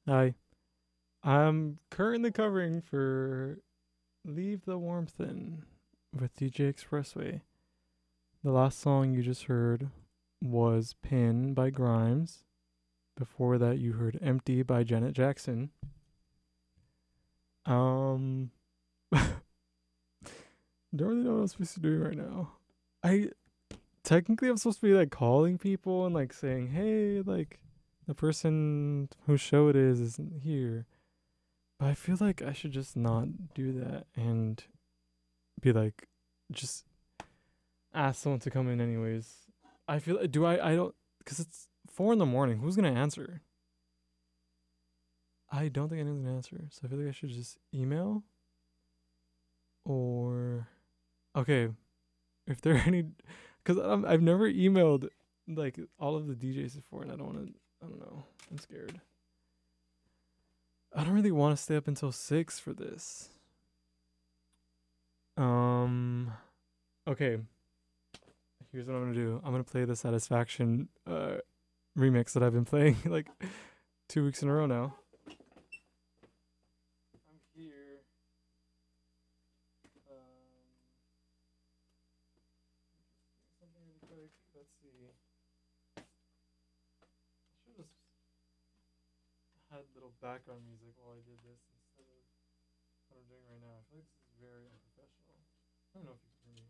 Hi. I'm currently covering for Leave the Warmth In with DJ Expressway. The last song you just heard was Pin by Grimes. Before that, you heard Empty by Janet Jackson. Um, don't really know what I'm supposed to do right now. I technically I'm supposed to be like calling people and like saying, hey, like the person whose show it is isn't here. But I feel like I should just not do that and be like, just ask someone to come in anyways. I feel do I don't because it's 4 in the morning. Who's gonna answer? I don't think anyone's gonna answer. So I feel like I should just email or okay if there are any because I've never emailed like all of the DJs before and I don't want to. I don't know. I'm scared. I don't really want to stay up until 6 for this. Um. Okay. Here's what I'm gonna do. I'm gonna play the Satisfaction remix that I've been playing like 2 weeks in a row now. I'm here. Something really quick. Let's see. I should have had little background music while I did this instead of what I'm doing right now. I feel like this is very unprofessional. I don't know if you can hear me.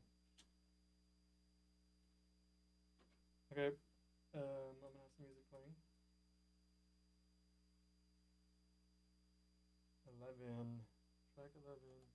Okay. I'm gonna have some music playing. 11. Track 11.